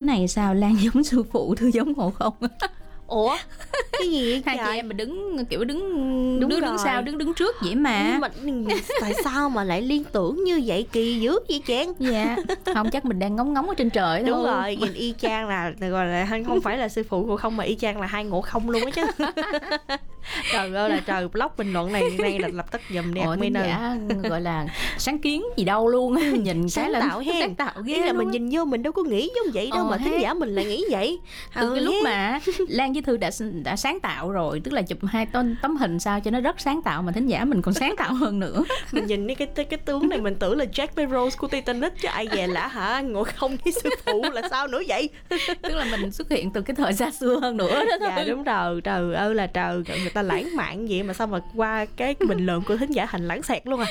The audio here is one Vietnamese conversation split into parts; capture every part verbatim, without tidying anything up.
này sao Lan giống sư phụ, Thư giống Ngộ Không? Ủa cái gì vậy? Hai chị em mà đứng kiểu đứng Đúng đứng, rồi. đứng sau đứng đứng trước vậy mà. Nhưng mà tại sao mà lại liên tưởng như vậy, kỳ dữ vậy Trang? Dạ không, chắc mình đang ngóng ngóng ở trên trời thôi. Đúng rồi, nhìn y chang là gọi là không phải là sư phụ Ngộ Không mà y chang là hai Ngộ Không luôn á chứ. Trời ơi là trời, blog bình luận này ngay là lập tức dùm đi admin ơi. Giả gọi là sáng kiến gì đâu luôn. Nhìn sáng cái là tạo hen, sáng tạo ghê là luôn. mình nhìn vô mình đâu có nghĩ giống vậy đâu, Ờ, mà he. thính giả mình lại nghĩ vậy. Từ Ừ, cái lúc he. mà Lan với Thư đã đã sáng tạo rồi, tức là chụp hai tấm tấm hình sao cho nó rất sáng tạo, mà thính giả mình còn sáng tạo hơn nữa. Mình nhìn cái cái cái tướng này mình tưởng là Jack với Rose của Titanic chứ ai về là hả Ngộ Không với sư phụ là sao nữa vậy? Tức là mình xuất hiện từ cái thời xa xưa hơn nữa đó thôi. Dạ đúng rồi, trời ơi là trời, người ta lãng mạn vậy mà sao mà qua cái bình luận của thính giả thành lãng xẹt luôn à.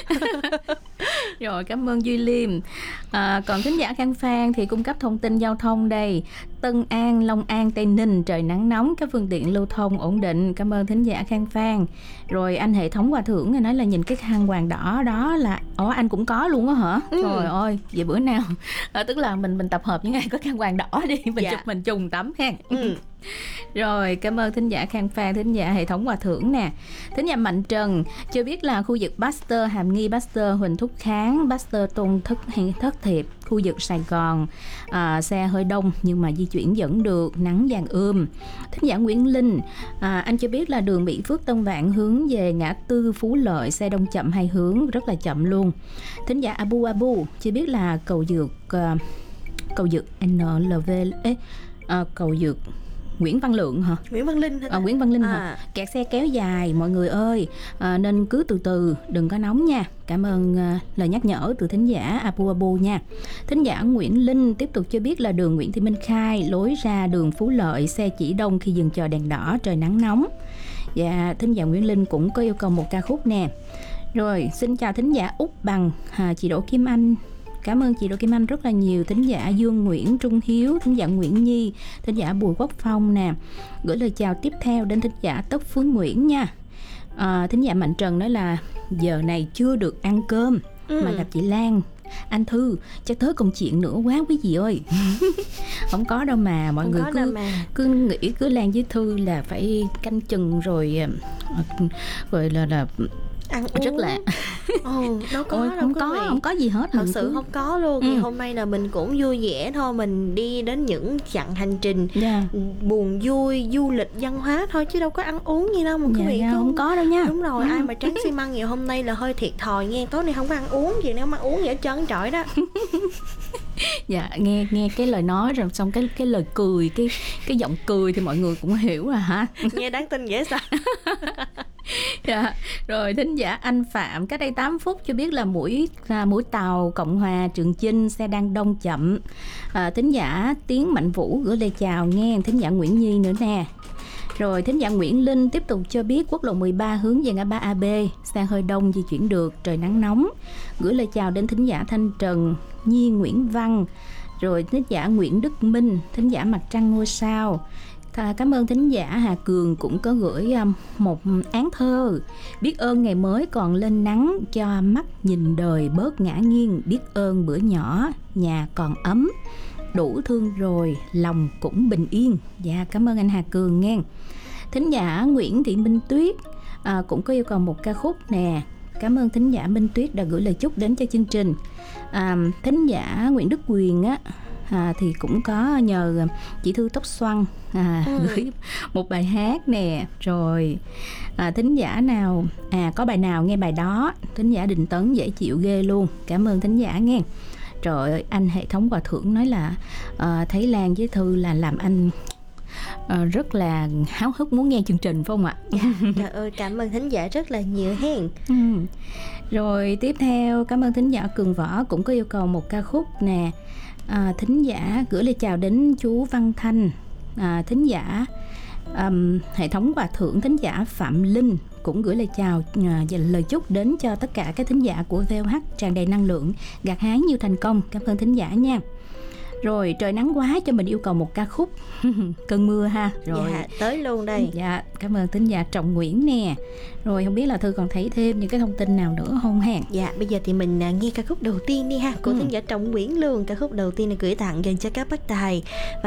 Rồi, cảm ơn Duy Liêm. À, còn thính giả Khang Phan thì cung cấp thông tin giao thông đây. Tân An, Long An, Tây Ninh trời nắng nóng, các phương tiện lưu thông ổn định. Cảm ơn thính giả Khang Phan. Rồi anh hệ thống Hòa Thưởng nói là nhìn cái khăn hoàng đỏ đó là ồ anh cũng có luôn á hả? Ừ. Trời ơi, vậy bữa nào à, tức là mình mình tập hợp những ngày có khăn hoàng đỏ đi, mình Dạ. chụp mình trùng tắm ha. Ừ. Rồi, cảm ơn thính giả Khang Phan, thính giả hệ thống Hòa Thưởng nè. Thính giả Mạnh Trần cho biết là khu vực Baxter, Hàm Nghi Baxter, Huỳnh Thúc Kháng, Baxter Tôn Thất Thất Thiệp, khu vực Sài Gòn, à, xe hơi đông nhưng mà di chuyển vẫn được, nắng vàng ươm. Thính giả Nguyễn Linh, à, anh cho biết là đường Mỹ Phước Tân Vạn hướng về ngã tư Phú Lợi, xe đông chậm hai hướng, rất là chậm luôn. Thính giả Abu Abu cho biết là cầu Dược, à, cầu Dược en lờ vê, ế, à, cầu Dược Nguyễn Văn Lượng hả? Nguyễn Văn Linh hả? À, Nguyễn Văn Linh à. hả? Kẹt xe kéo dài mọi người ơi, à, nên cứ từ từ, đừng có nóng nha. Cảm ơn à, lời nhắc nhở từ thính giả Abu Abu nha. Thính giả Nguyễn Linh tiếp tục cho biết là đường Nguyễn Thị Minh Khai lối ra đường Phú Lợi, xe chỉ đông khi dừng chờ đèn đỏ, trời nắng nóng. Và thính giả Nguyễn Linh cũng có yêu cầu một ca khúc nè. Rồi, xin chào thính giả Út Bằng, à, chị Đỗ Kim Anh. Cảm ơn chị Đỗ Kim Anh rất là nhiều. Thính giả Dương Nguyễn Trung Hiếu, thính giả Nguyễn Nhi, thính giả Bùi Quốc Phong nè. Gửi lời chào tiếp theo đến thính giả Tất Phương Nguyễn nha. à, Thính giả Mạnh Trần nói là giờ này chưa được ăn cơm, ừ. mà gặp chị Lan, anh Thư chắc tới công chuyện nữa quá quý vị ơi. Không có đâu mà mọi Không người cứ mà. cứ nghĩ cứ Lan với Thư là phải canh chừng rồi rồi là là ăn uống rất là ừ, đâu có Ôi, đâu không có có vị. không có gì hết. Thật sự cứ... không có luôn. ừ. Thì hôm nay là mình cũng vui vẻ thôi, mình đi đến những chặng hành trình yeah. buồn vui, du lịch văn hóa thôi chứ đâu có ăn uống gì đâu mà quý yeah, vị. yeah, không có đâu nha. Đúng rồi, ừ. ai mà tráng xi măng nhiều hôm nay là hơi thiệt thòi nghe. Tối nay không có ăn uống gì, nếu mà ăn uống vậy hết trơn trọi đó. Dạ, nghe nghe cái lời nói rồi xong cái cái lời cười, cái cái giọng cười thì mọi người cũng hiểu rồi hả? Nghe đáng tin dễ sợ. Dạ. Rồi thính giả Anh Phạm cách đây tám phút cho biết là mũi à, mũi tàu Cộng Hòa Trường Chinh xe đang đông chậm. À, thính giả Tiến Mạnh Vũ gửi lời chào nghe. Thính giả Nguyễn Nhi nữa nè. Rồi thính giả Nguyễn Linh tiếp tục cho biết quốc lộ mười ba hướng về ngã ba a bê, xe hơi đông di chuyển được, trời nắng nóng. Gửi lời chào đến thính giả Thanh Trần, Nhi Nguyễn Văn. Rồi thính giả Nguyễn Đức Minh, thính giả Mặt Trăng Ngôi Sao. Cảm ơn thính giả Hà Cường cũng có gửi một án thơ. Biết ơn ngày mới còn lên nắng, cho mắt nhìn đời bớt ngã nghiêng. Biết ơn bữa nhỏ, nhà còn ấm, đủ thương rồi, lòng cũng bình yên. Dạ, cảm ơn anh Hà Cường nghe. Thính giả Nguyễn Thị Minh Tuyết à, cũng có yêu cầu một ca khúc nè. Cảm ơn thính giả Minh Tuyết đã gửi lời chúc đến cho chương trình. à, Thính giả Nguyễn Đức Quyền á À, thì cũng có nhờ chị Thư Tóc Xoăn à, ừ. gửi một bài hát nè. Rồi à, thính giả nào à có bài nào nghe bài đó. Thính giả Đình Tấn dễ chịu ghê luôn. Cảm ơn thính giả nghe. Rồi anh hệ thống Hòa Thưởng nói là à, thấy Lan với Thư là làm anh à, rất là háo hức muốn nghe chương trình phải không ạ? Dạ, trời ơi cảm ơn thính giả rất là nhiều hen. ừ. Rồi tiếp theo cảm ơn thính giả Cường Võ cũng có yêu cầu một ca khúc nè. À, thính giả gửi lời chào đến chú Văn Thanh. à, Thính giả um, hệ thống Hòa Thưởng, thính giả Phạm Linh cũng gửi lời chào và uh, lời chúc đến cho tất cả các thính giả của vê o hát tràn đầy năng lượng, gặt hái nhiều thành công. Cảm ơn thính giả nha. Rồi trời nắng quá cho mình yêu cầu một ca khúc Cơn Mưa ha. Rồi dạ, tới luôn đây. Dạ, cảm ơn thính giả Trọng Nguyễn nè. Rồi không biết là Thư còn thấy thêm những cái thông tin nào nữa không hả? Dạ, bây giờ thì mình à, nghe ca khúc đầu tiên đi ha, của ừ. thính giả Trọng Nguyễn luôn. Ca khúc đầu tiên này gửi tặng dành cho các bác tài. Và